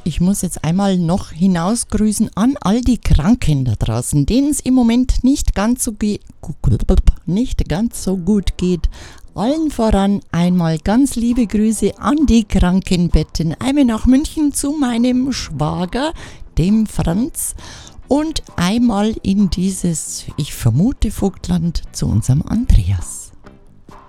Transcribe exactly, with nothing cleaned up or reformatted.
Ich muss jetzt einmal noch hinausgrüßen an all die Kranken da draußen, denen es im Moment nicht ganz so ge- nicht ganz so gut geht. Allen voran einmal ganz liebe Grüße an die Krankenbetten. Einmal nach München zu meinem Schwager, dem Franz, und einmal in dieses, ich vermute, Vogtland zu unserem Andreas.